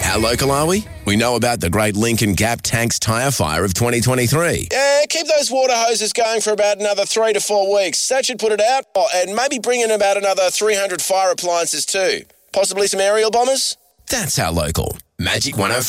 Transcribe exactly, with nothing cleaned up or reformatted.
How local are we? We know about the great Lincoln Gap Tanks tyre fire of twenty twenty-three. Yeah, keep those water hoses going for about another three to four weeks. That should put it out. Oh, and maybe bring in about another three hundred fire appliances too. Possibly some aerial bombers? That's how local. Magic one oh five.